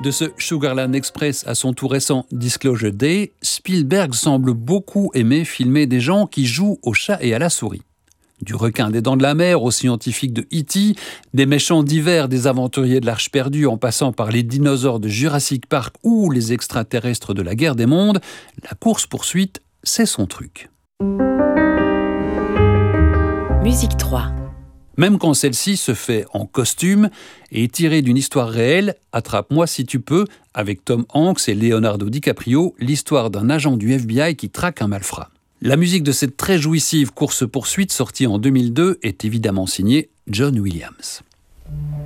De ce Sugarland Express à son tout récent Disclosure Day, Spielberg semble beaucoup aimer filmer des gens qui jouent au chat et à la souris. Du requin des dents de la mer aux scientifiques de E.T., des méchants divers des aventuriers de l'Arche perdue en passant par les dinosaures de Jurassic Park ou les extraterrestres de la guerre des mondes, la course-poursuite, c'est son truc. Musique 3. Même quand celle-ci se fait en costume et est tirée d'une histoire réelle, Attrape-moi si tu peux, avec Tom Hanks et Leonardo DiCaprio, l'histoire d'un agent du FBI qui traque un malfrat. La musique de cette très jouissive course-poursuite sortie en 2002 est évidemment signée John Williams.